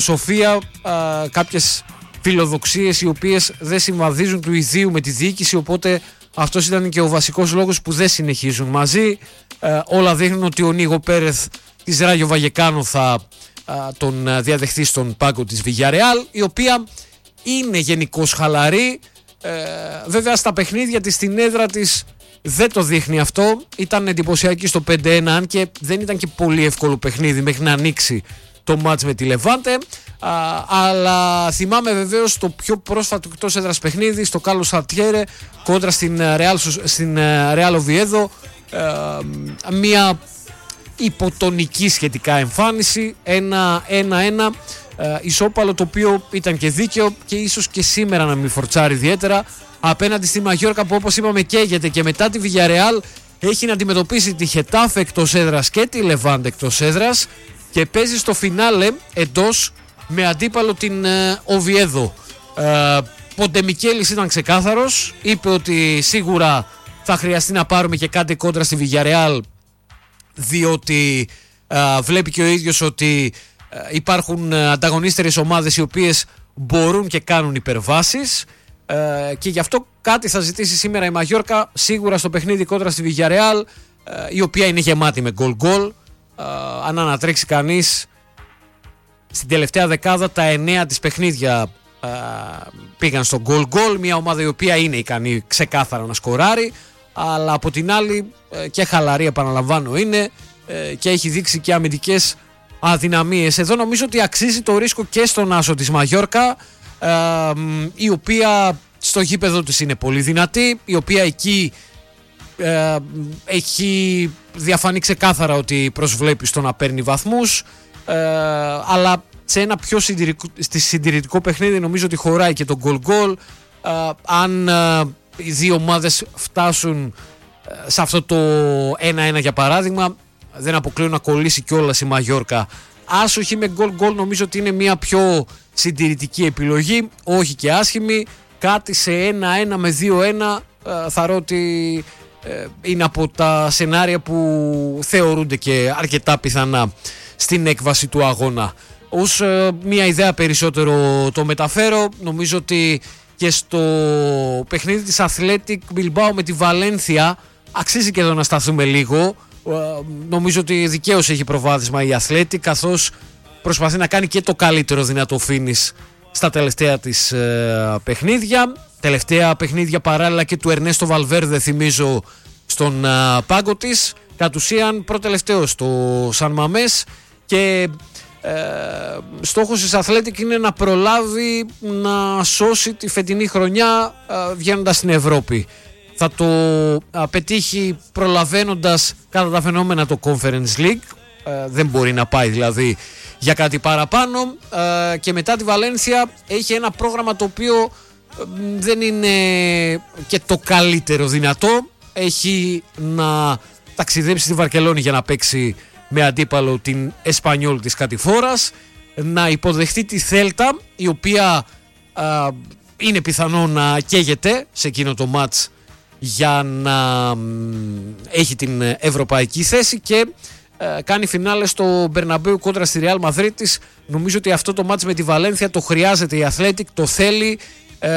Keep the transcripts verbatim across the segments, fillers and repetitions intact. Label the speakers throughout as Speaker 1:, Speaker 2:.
Speaker 1: Σοφία α, κάποιες φιλοδοξίες οι οποίες δεν συμβαδίζουν του ιδίου με τη διοίκηση, οπότε αυτός ήταν και ο βασικός λόγος που δεν συνεχίζουν μαζί. Ε, όλα δείχνουν ότι ο Νίγο Πέρεθ της Ράγιο Βαγεκάνο θα α, τον διαδεχθεί στον πάγκο της Villarreal, η οποία είναι γενικώς χαλαρή. Ε, βέβαια στα παιχνίδια της στην έδρα της δεν το δείχνει αυτό. Ήταν εντυπωσιακή στο πέντε ένα, αν και δεν ήταν και πολύ εύκολο παιχνίδι μέχρι να ανοίξει το μάτς με τη Λεβάντε. Α, αλλά θυμάμαι βεβαίως το πιο πρόσφατο εκτός έδρας παιχνίδι στο Κάρλος Σαρτιέρε κόντρα στην Real, στην Real Oviedo. Ε, μια υποτονική σχετικά εμφάνιση, ένα ένα ε, ισόπαλο, το οποίο ήταν και δίκαιο και ίσως και σήμερα να μην φορτσάρει ιδιαίτερα απέναντι στη Μαγιόρκα, που όπως είπαμε καίγεται και μετά τη Villarreal έχει να αντιμετωπίσει τη Χετάφε εκτός έδρας και τη Λεβάντε εκτός έδρας και παίζει στο φινάλε εντός με αντίπαλο την Οβιέδο. ε, Ποντεμικέλης ήταν ξεκάθαρος, είπε ότι σίγουρα θα χρειαστεί να πάρουμε και κάτι κόντρα στη Villarreal, διότι ε, βλέπει και ο ίδιος ότι ε, υπάρχουν ανταγωνίστερες ομάδες οι οποίες μπορούν και κάνουν υπερβάσεις, ε, και γι' αυτό κάτι θα ζητήσει σήμερα η Μαγιόρκα σίγουρα στο παιχνίδι κόντρα στη Villarreal, ε, η οποία είναι γεμάτη με γκολ γκολ. ε, αν ανατρέξει κανείς στην τελευταία δεκάδα, τα εννέα της παιχνίδια ε, πήγαν στο γκολ γκολ, μια ομάδα η οποία είναι ικανή ξεκάθαρα να σκοράρει, αλλά από την άλλη ε, και χαλαρή, επαναλαμβάνω, είναι ε, και έχει δείξει και αμυντικές αδυναμίες. Εδώ νομίζω ότι αξίζει το ρίσκο και στον άσο της Μαγιόρκα, ε, η οποία στο γήπεδο της είναι πολύ δυνατή, η οποία εκεί ε, έχει διαφανεί ξεκάθαρα ότι προσβλέπει στο να παίρνει βαθμούς, ε, αλλά σε ένα πιο συντηρητικό, συντηρητικό παιχνίδι νομίζω ότι χωράει και το γκολ γκολ. ε, αν ε, οι δύο ομάδες φτάσουν ε, σε αυτό το ένα ένα για παράδειγμα, δεν αποκλείω να κολλήσει κιόλας η Μαγιόρκα. Άσοχη με γκολ γκολ νομίζω ότι είναι μια πιο συντηρητική επιλογή, όχι και άσχημη. Κάτι σε ένα ένα με δύο ένα ε, θα ρω ότι ε, είναι από τα σενάρια που θεωρούνται και αρκετά πιθανά στην έκβαση του αγώνα. Ως ε, μια ιδέα περισσότερο το μεταφέρω, νομίζω ότι και στο παιχνίδι της Athletic Bilbao με τη Βαλένθια αξίζει και εδώ να σταθούμε λίγο. Ε, νομίζω ότι δικαίως έχει προβάδισμα η Athletic, καθώς προσπαθεί να κάνει και το καλύτερο δυνατό finish στα τελευταία της ε, παιχνίδια. Τελευταία παιχνίδια παράλληλα και του Ερνέστο Βαλβέρδε, θυμίζω, στον ε, πάγκο της. Κατ' ουσίαν προτελευταίος στο Σαν Μαμές και ε, στόχος της Athletic είναι να προλάβει να σώσει τη φετινή χρονιά ε, βγαίνοντας στην Ευρώπη. Θα το ε, πετύχει προλαβαίνοντας κατά τα φαινόμενα το Conference League, ε, δεν μπορεί να πάει δηλαδή για κάτι παραπάνω, ε, και μετά τη Βαλένθια έχει ένα πρόγραμμα το οποίο ε, δεν είναι και το καλύτερο δυνατό. Έχει να ταξιδέψει στη Βαρκελόνη για να παίξει με αντίπαλο την Εσπανιόλ της Κατηφόρας, να υποδεχτεί τη Θέλτα, η οποία ε, είναι πιθανό να καίγεται σε εκείνο το μάτς για να ε, έχει την ευρωπαϊκή θέση, και ε, κάνει φινάλε στο Μπερναμπέου κόντρα στη Ρεάλ Μαδρίτης. Νομίζω ότι αυτό το μάτς με τη Βαλένθια το χρειάζεται η Athletic, το θέλει, ε,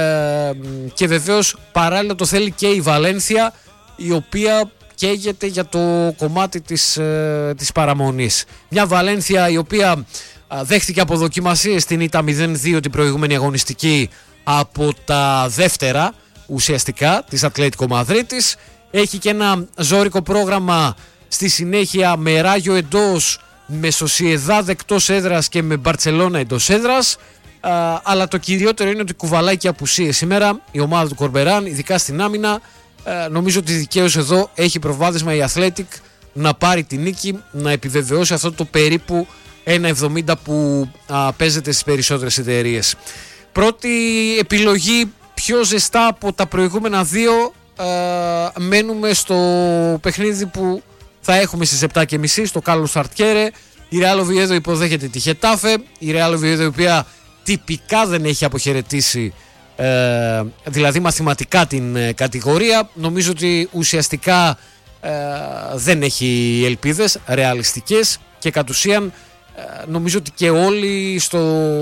Speaker 1: και βεβαίως παράλληλα το θέλει και η Βαλένθια, η οποία καίγεται για το κομμάτι της, ε, της παραμονής. Μια Βαλένθια η οποία ε, δέχτηκε αποδοκιμασίες στην ήττα μηδέν δύο την προηγούμενη αγωνιστική από τα δεύτερα ουσιαστικά της Ατλέτικο Μαδρίτης. Έχει και ένα ζώρικο πρόγραμμα στη συνέχεια με Ράγιο εντός, με Σοσιεδάδ εκτός έδρας και με Μπαρτσελώνα εντός έδρας. Ε, αλλά το κυριότερο είναι ότι κουβαλάει και απουσίες σήμερα η ομάδα του Κορμπεράν, ειδικά στην άμυνα. Ε, νομίζω ότι δικαίως εδώ έχει προβάδισμα η Athletic να πάρει τη νίκη, να επιβεβαιώσει αυτό το περίπου ένα εβδομήντα που α, παίζεται στις περισσότερες εταιρείες. Πρώτη επιλογή πιο ζεστά από τα προηγούμενα δύο. Ε, μένουμε στο παιχνίδι που θα έχουμε στις επτά και μισή στο Κάρλος Σαρτιέρε. Η Real Oviedo υποδέχεται τη Χετάφε, η Real Oviedo η οποία τυπικά δεν έχει αποχαιρετήσει, Ε, δηλαδή μαθηματικά την ε, κατηγορία. Νομίζω ότι ουσιαστικά ε, δεν έχει ελπίδες ρεαλιστικές και κατ' ουσίαν νομίζω ότι και όλοι στο